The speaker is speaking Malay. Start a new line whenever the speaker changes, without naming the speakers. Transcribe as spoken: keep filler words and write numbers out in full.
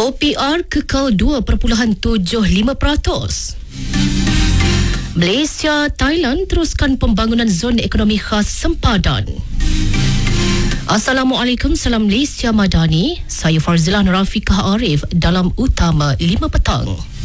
O P R kekal dua perpuluhan tujuh lima peratus. Malaysia, Thailand teruskan pembangunan zon ekonomi khas sempadan. Assalamualaikum, salam Malaysia Madani. Saya Farzilah Rafiqah Arif dalam Utama lima Petang.